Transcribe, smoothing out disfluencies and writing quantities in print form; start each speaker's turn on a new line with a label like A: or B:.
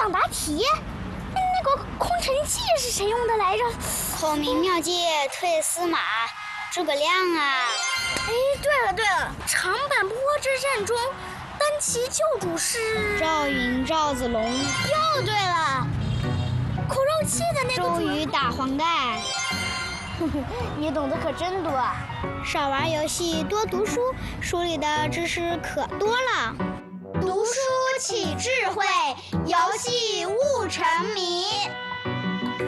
A: 朗答题。那个空城计是谁用的来着？
B: 孔明妙计退司马，诸葛亮啊！
A: 哎，对了，长坂坡之战中，单骑救主是
B: 赵云、赵子龙。
A: 又对了，苦肉计的那个
B: 周瑜打黄盖。
A: 你懂得可真多啊！
B: 少玩游戏，多读书，书里的知识可多了。
A: 读书起智慧，游戏悟沉迷。